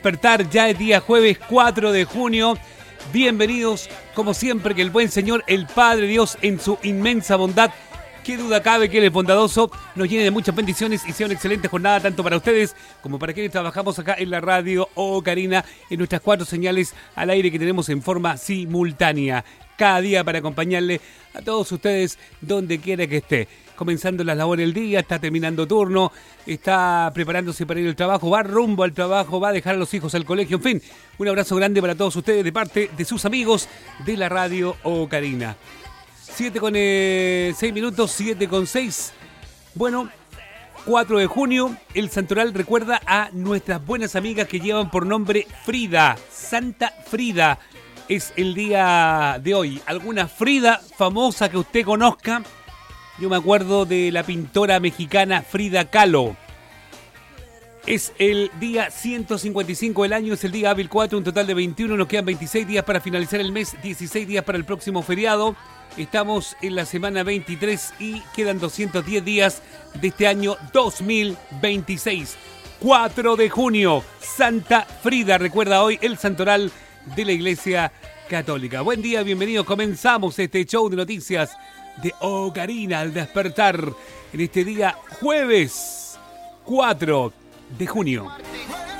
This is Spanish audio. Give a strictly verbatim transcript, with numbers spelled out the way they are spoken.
Despertar, ya es día jueves cuatro de junio. Bienvenidos, como siempre, que el buen Señor, el Padre Dios, en su inmensa bondad, qué duda cabe que Él es bondadoso, nos llene de muchas bendiciones y sea una excelente jornada tanto para ustedes como para quienes trabajamos acá en la radio Ocarina, en nuestras cuatro señales al aire que tenemos en forma simultánea, cada día para acompañarle a todos ustedes donde quiera que esté. Comenzando las labores del día, está terminando turno, está preparándose para ir al trabajo, va rumbo al trabajo, va a dejar a los hijos al colegio, en fin, un abrazo grande para todos ustedes de parte de sus amigos de la radio Ocarina. siete con seis minutos, siete con seis. Bueno, cuatro de junio, el santoral recuerda a nuestras buenas amigas que llevan por nombre Frida. Santa Frida es el día de hoy. ¿Alguna Frida famosa que usted conozca? Yo me acuerdo de la pintora mexicana Frida Kahlo. Es el día ciento cincuenta y cinco del año, es el día hábil cuatro, un total de veintiuno. Nos quedan veintiséis días para finalizar el mes, dieciséis días para el próximo feriado. Estamos en la semana veintitrés y quedan doscientos diez días de este año dos mil veintiséis. cuatro de junio, Santa Frida recuerda hoy el santoral de la Iglesia Católica. Buen día, bienvenidos. Comenzamos este show de noticias de Ocarina al despertar en este día jueves cuatro de junio.